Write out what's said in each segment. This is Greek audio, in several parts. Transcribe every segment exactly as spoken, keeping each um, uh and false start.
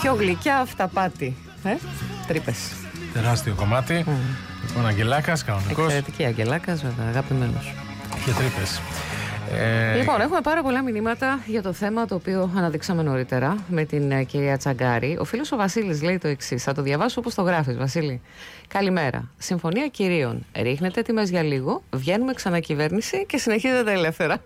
πιο γλυκιά αυταπάτη. Ε? Τρύπες. Τεράστιο κομμάτι. Mm. Λοιπόν, Αγγελάκας, κανονικός. Εξαιρετική Αγγελάκας, βέβαια, αγαπημένος. Και τρύπες. Ε... Λοιπόν, έχουμε πάρα πολλά μηνύματα για το θέμα το οποίο αναδείξαμε νωρίτερα με την uh, κυρία Τσαγκάρη. Ο φίλος ο Βασίλης λέει το εξής. Θα το διαβάσω όπως το γράφεις, Βασίλη. Καλημέρα. Συμφωνία κυρίων. Ρίχνετε τιμές για λίγο, βγαίνουμε ξανακυβέρνηση και συνεχίζετε ελεύθερα.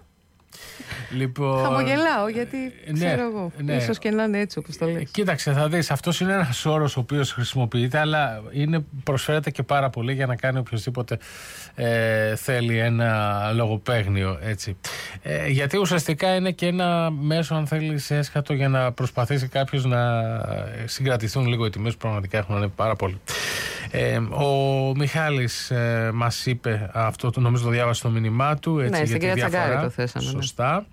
Λοιπόν, χαμογελάω γιατί ναι, ξέρω εγώ. Ναι. Ίσως και να είναι έτσι όπως το λες. Κοίταξε, θα δεις, αυτός είναι ένας όρος ο οποίος χρησιμοποιείται, αλλά είναι, προσφέρεται και πάρα πολύ για να κάνει οποιοδήποτε ε, θέλει ένα λογοπαίγνιο. Έτσι. Ε, γιατί ουσιαστικά είναι και ένα μέσο, αν θέλεις, έσχατο για να προσπαθήσει κάποιος να συγκρατηθούν λίγο οι τιμές που πραγματικά έχουν ανέβει πάρα πολύ. Ε, ο Μιχάλης ε, μας είπε αυτό, το, νομίζω το διάβασε στο μήνυμά του. Έτσι, ναι, στην κυρία Τσαγκάρη το θέσαμε. Σωστά.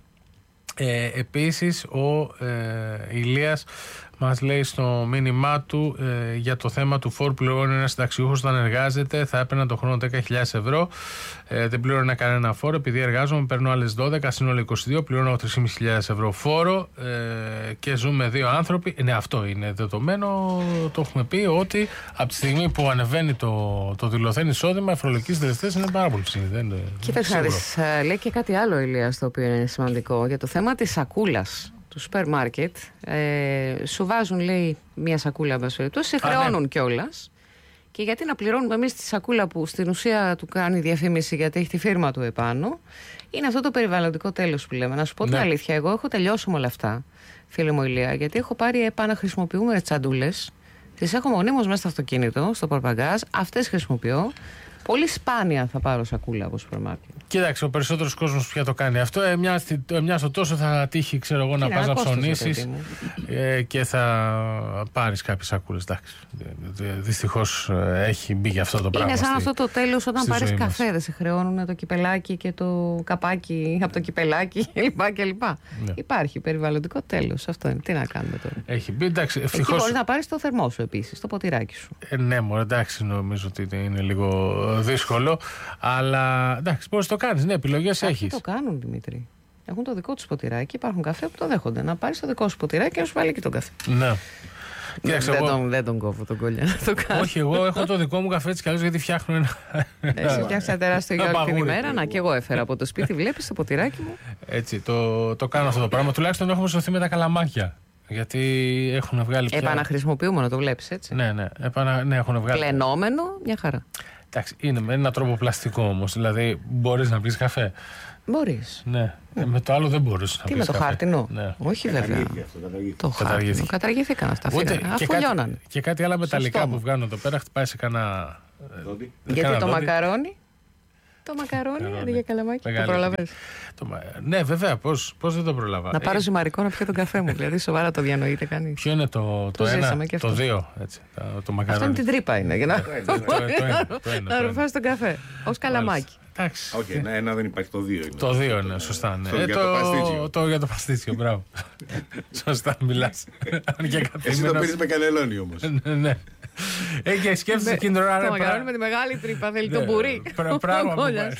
Ε, επίσης ο ε, Ηλίας μας λέει στο μήνυμά του ε, για το θέμα του φόρ πληρώνει ένας συνταξιούχος όταν εργάζεται, θα έπαιρνα το χρόνο δέκα χιλιάδες ευρώ, ε, δεν πληρώνει κανένα φόρο, επειδή εργάζομαι παίρνω άλλες δώδεκα, σύνολο είκοσι δύο, πληρώνω τρεις χιλιάδες πεντακόσιες ευρώ φόρο ε, και ζούμε δύο άνθρωποι. Ναι, αυτό είναι δεδομένο, το έχουμε πει, ότι από τη στιγμή που ανεβαίνει το, το δηλωθέν εισόδημα, οι φορολογικοί συντελεστές είναι πάρα πολύ ψηλοί. Κοίταξε, λέει και κάτι άλλο, Ηλίας, το οποίο είναι σημαντικό για το θέμα της σακούλας του σούπερ μάρκετ. Ε, σου βάζουν, λέει, μία σακούλα, σε χρεώνουν ναι. κιόλας. Και γιατί να πληρώνουμε εμείς τη σακούλα που στην ουσία του κάνει διαφήμιση γιατί έχει τη φίρμα του επάνω. Είναι αυτό το περιβαλλοντικό τέλος που λέμε. Να σου πω ναι. την αλήθεια, εγώ έχω τελειώσει με όλα αυτά, φίλε μου Ηλία, γιατί έχω πάρει επαναχρησιμοποιούμενες τσαντούλες. Τις έχω μονίμως μέσα στο αυτοκίνητο, στο πορπαγκάζ. Αυτές χρησιμοποιώ. Πολύ σπάνια θα πάρω σακούλα από σούπερ μάρκετ. Κοίταξε, ο περισσότερος κόσμος πια το κάνει αυτό. Ε, μια, μια στο τόσο θα τύχει, ξέρω εγώ, να πας να ψωνίσεις ε, και θα πάρεις κάποιες σακούλες. Εντάξει. Δυστυχώς ε, έχει μπει για αυτό το πράγμα. Είναι σαν στη, αυτό το τέλος όταν πάρεις καφέ. Δεν σε χρεώνουν το κυπελάκι και το καπάκι από το κυπελάκι κλπ. Ναι. Υπάρχει περιβαλλοντικό τέλος. Αυτό είναι. Τι να κάνουμε τώρα. Έχει μπει, εντάξει. Ευτυχώς... Εκεί μπορείς να πάρεις το θερμό σου επίσης, το ποτηράκι σου. Ε, ναι, μωρέ, εντάξει, νομίζω ότι είναι λίγο δύσκολο, αλλά εντάξει, μπορείς να το κάνεις. Ναι, επιλογές έχεις. Το κάνουν, Δημήτρη. Έχουν το δικό τους ποτηράκι, υπάρχουν καφέ που το δέχονται. Να πάρεις το δικό σου ποτηράκι και να σου βάλει και τον καφέ. Ναι. Κοίταξε, δεν, εγώ... τον, δεν τον κόβω τον κόλλια να το κάνω. Όχι, εγώ έχω το δικό μου καφέ έτσι κι αλλιώς γιατί φτιάχνω ένα. Εσύ φτιάχνεις ένα τεράστιο για όλη την ημέρα. Να, και εγώ έφερα από το σπίτι, βλέπεις το ποτηράκι μου. Έτσι, το, το κάνω αυτό το πράγμα. Τουλάχιστον έχουμε σωθεί με τα καλαμάκια. Γιατί έχουν βγάλει πια. Επαναχρησιμοποιούμενο, το βλέπεις έτσι. Ναι, ναι, επανα... ναι έχουν βγάλει. Πλενόμενο, μια χαρά. Εντάξει, είναι με έναν τρόπο πλαστικό όμως. Δηλαδή, μπορείς να πεις καφέ. Μπορείς. Ναι. Ε, με το άλλο δεν μπορείς να Τι, πεις με το καφέ. Χάρτινο. Ναι. Όχι, βέβαια. Το χάρτινο. Καταργήθηκαν αυτά. Ούτε, και, κάτι, και κάτι άλλα μεταλλικά Σωστό. που βγαίνουν εδώ πέρα, χτυπάει σε κανένα. Γιατί το μακαρόνι. Το μακαρόνι, αντί για καλαμάκι. Το προλαβαίνεις. Ναι, βέβαια, πώς δεν το προλαβαίνω. Να πάρω ζυμαρικό να πιω τον καφέ μου. Δηλαδή, σοβαρά το διανοείται κανείς. Ποιο είναι το, το, το ένα, το δύο, έτσι, το μακαρόνι. Αυτό είναι την τρύπα, είναι. Για να ρουφάς τον καφέ. Ως καλαμάκι. Εντάξει. Όχι, ένα, ένα δεν υπάρχει, το δύο είναι. Το δύο είναι, σωστά. Ναι. Το, ε, για το, το παστίτσιο. Το για το παστίτσιο, μπράβο. Σωστά, μιλάς. Εσύ το πήρες με κανελόνι όμως. Ναι. Ε, και σκέφτεσαι εκείνη την ώρα. Το μακαρόνι με τη μεγάλη τρύπα θέλει το μπουρί. Πράγμα.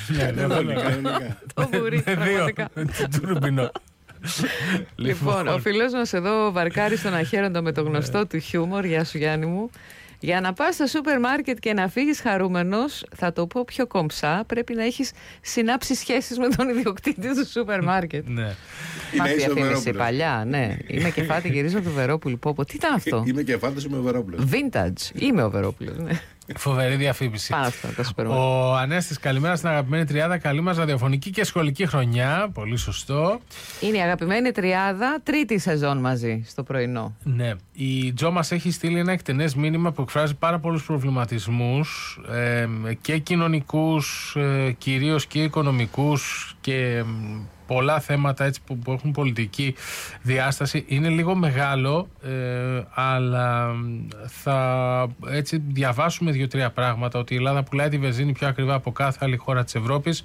Το μπουρί, πραγματικά. Τουρμπινό. Λοιπόν, ο φίλος μας εδώ βαρκάρει στον αχαίροντα με το γνωστό του χιούμορ. Γεια σου, Γιάννη μου. Για να πας στο σούπερ μάρκετ και να φύγεις χαρούμενος, θα το πω πιο κομψά, πρέπει να έχεις συνάψει σχέσεις με τον ιδιοκτήτη του σούπερ μάρκετ. Ναι. Μας διαφήμισε παλιά, ναι. Είμαι κεφάτη, γυρίζω του Βερόπουλου. Πω, πω, τι ήταν αυτό. Είμαι κεφάτος, είμαι ο Βερόπουλος. Vintage, είμαι ο Βερόπουλος, ναι. Φοβερή διαφήμιση. Πάνω αυτά, τα σούπερ μάρκετ. Ο Ανέστης, καλημέρα στην αγαπημένη τριάδα. Καλή μας ραδιοφωνική και σχολική χρονιά. Πολύ σωστό. Είναι η αγαπημένη τριάδα, τρίτη σεζόν μαζί στο πρωινό. Ναι. Η Τζο μας έχει στείλει ένα εκτενές μήνυμα που εκφράζει πάρα πολλούς προβληματισμούς ε, και κοινωνικούς, ε, κυρίως και οικονομικούς και ε, πολλά θέματα έτσι, που, που έχουν πολιτική διάσταση. Είναι λίγο μεγάλο, ε, αλλά θα έτσι διαβάσουμε δύο-τρία πράγματα. Ότι η Ελλάδα πουλάει τη βενζίνη πιο ακριβά από κάθε άλλη χώρα της Ευρώπης,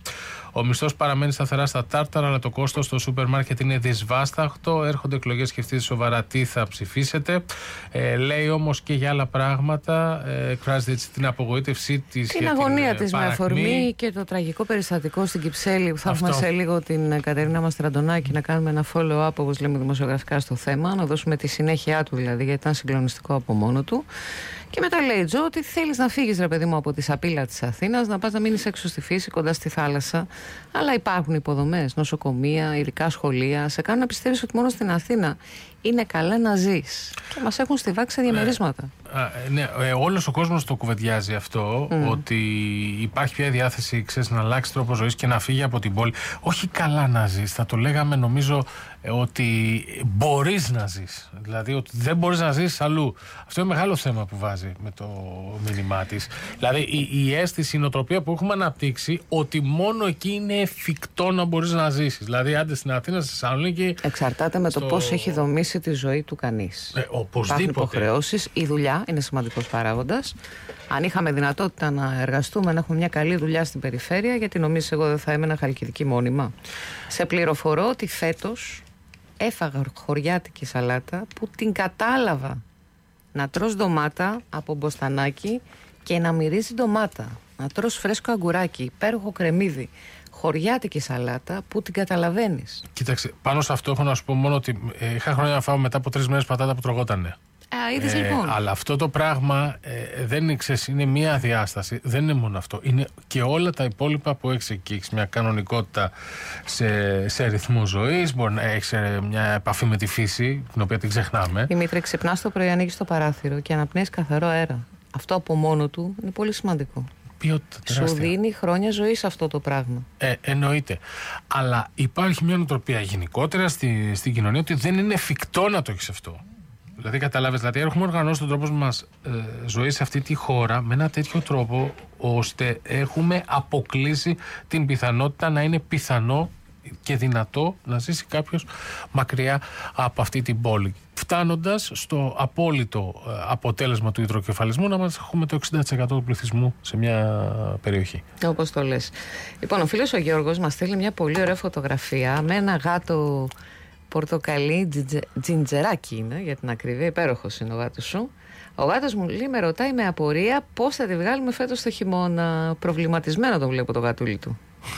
Ο μισθός παραμένει σταθερά στα τάρταρα, αλλά το κόστος στο σούπερ μάρκετ είναι δυσβάσταχτο. Έρχονται εκλογές, σκεφτείτε σοβαρά τι θα ψηφίσετε. Ε, λέει όμως και για άλλα πράγματα. Ε, εκφράζεται έτσι την απογοήτευσή της. Την αγωνία της με αφορμή και το τραγικό περιστατικό στην Κυψέλη, που θα έχουμε σε λίγο την Κατερίνα Μαστραντονάκη να κάνουμε ένα follow-up, όπως λέμε δημοσιογραφικά, στο θέμα, να δώσουμε τη συνέχεια του δηλαδή, γιατί ήταν συγκλονιστικό από μόνο του. Και μετά λέει Τζο ότι θέλεις να φύγεις, ρε παιδί μου, από τη σαπίλα της Αθήνας, να πας να μείνεις έξω στη φύση, κοντά στη θάλασσα. Αλλά υπάρχουν υποδομές, νοσοκομεία, ειδικά σχολεία. Σε κάνουν να πιστεύεις ότι μόνο στην Αθήνα είναι καλά να ζεις. Και μας έχουν στιβάξει σε διαμερίσματα. Ναι, ναι, ε, όλος ο κόσμος το κουβεντιάζει αυτό, mm. ότι υπάρχει πια διάθεση, ξέρεις, να αλλάξει τρόπο ζωής και να φύγει από την πόλη. Όχι καλά να ζεις, θα το λέγαμε νομίζω ε, ότι μπορείς να ζεις. Δηλαδή ότι δεν μπορείς να ζεις αλλού. Αυτό είναι μεγάλο θέμα που βάζει με το μήνυμά της. Δηλαδή η, η αίσθηση, η νοοτροπία που έχουμε αναπτύξει ότι μόνο εκεί είναι εφικτό να μπορείς να ζήσεις. Δηλαδή άντε στην Αθήνα, στη Θεσσαλονίκη. Εξαρτάται με στο... το πώς έχει δομήσει τη ζωή του κανείς. Ε, οπωσδήποτε. Υπάρχουν υποχρεώσεις, η δουλειά είναι σημαντικός παράγοντας. Αν είχαμε δυνατότητα να εργαστούμε, να έχουμε μια καλή δουλειά στην περιφέρεια, γιατί νομίζεις εγώ δεν θα έμενα Χαλκιδική μόνιμα. Σε πληροφορώ ότι φέτος έφαγα χωριάτικη σαλάτα που την κατάλαβα να τρως ντομάτα από μποστανάκι και να μυρίζει ντομάτα. Να τρως φρέσκο αγκουράκι, υπέροχο κρεμμύδι. Χωριάτικη σαλάτα που την καταλαβαίνεις. Κοίταξε, πάνω σε αυτό έχω να σου πω μόνο ότι ε, είχα χρόνια να φάω μετά από τρεις μέρες πατάτα που τρογότανε. Α, είδες, ε, λοιπόν. Αλλά αυτό το πράγμα ε, δεν είναι, ξέρεις, είναι μία διάσταση. Δεν είναι μόνο αυτό. Είναι και όλα τα υπόλοιπα που έχεις εκεί. Έχεις μια κανονικότητα σε, σε ρυθμό ζωής. Μπορεί να έχεις μια επαφή με τη φύση, την οποία την ξεχνάμε. Δημήτρη, ξυπνάς το πρωί, ανοίγεις το παράθυρο και αναπνέεις καθαρό αέρα. Αυτό από μόνο του είναι πολύ σημαντικό. Ποιότητα, σου δίνει χρόνια ζωής αυτό το πράγμα. Ε, εννοείται. Αλλά υπάρχει μια νοοτροπία γενικότερα στη, στην κοινωνία ότι δεν είναι εφικτό να το έχεις αυτό. Δηλαδή, καταλάβες, δηλαδή έχουμε οργανώσει τον τρόπο μας ε, ζωής σε αυτή τη χώρα με ένα τέτοιο τρόπο ώστε έχουμε αποκλείσει την πιθανότητα να είναι πιθανό και δυνατό να ζήσει κάποιος μακριά από αυτή την πόλη. Φτάνοντας στο απόλυτο αποτέλεσμα του υδροκεφαλισμού να μας έχουμε το εξήντα τοις εκατό του πληθυσμού σε μια περιοχή. Όπως το λες. Λοιπόν, ο φίλος ο Γιώργος μας στέλνει μια πολύ ωραία φωτογραφία με ένα γάτο πορτοκαλί, τζιτζε, τζιντζεράκι είναι για την ακρίβεια, υπέροχος είναι ο γάτος σου. Ο γάτος μου λέει, με ρωτάει με απορία πώς θα τη βγάλουμε φέτος το χειμώνα. Προβληματισμένο το βλέπω το γατούλι του.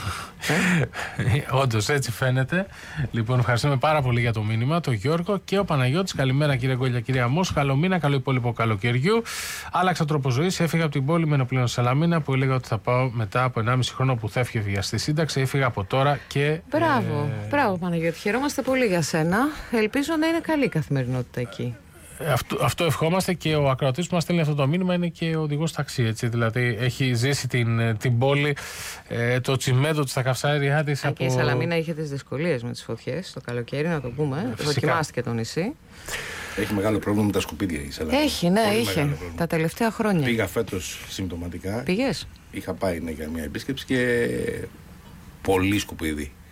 ε? Όντως έτσι φαίνεται. Λοιπόν, ευχαριστούμε πάρα πολύ για το μήνυμα, το Γιώργο και ο Παναγιώτης. Καλημέρα κύριε Γκόλια, κυρία Μος. Καλό μήνα, καλό υπόλοιπο καλοκαιριού. Άλλαξα τρόπο ζωής. Έφυγα από την πόλη με ενοπλέον Σαλαμίνα που έλεγα ότι θα πάω μετά από ενάμιση χρόνο που θα έφυγε στη σύνταξη. Έφυγα από τώρα και. Μπράβο, ε... μπράβο Παναγιώτη. Χαιρόμαστε πολύ για σένα. Ελπίζω να είναι καλή η καθημερινότητα εκεί. Αυτό, αυτό ευχόμαστε και ο ακροατής που μας στέλνει αυτό το μήνυμα είναι και ο οδηγός ταξί. Έτσι, δηλαδή έχει ζήσει την, την πόλη, ε, το τσιμέντο της, τα καυσαέρια της. Από... Και η Σαλαμίνα είχε τις δυσκολίες με τις φωτιές το καλοκαίρι, να το πούμε. Ε, Δοκιμάστηκε το νησί. Έχει μεγάλο πρόβλημα με τα σκουπίδια η Σαλαμίνα. Έχει, ναι, πολύ είχε. Τα τελευταία χρόνια. Πήγα φέτος συμπτωματικά. Πήγες? Είχα πάει ναι, για μια επίσκεψη και πολύ σκουπίδι.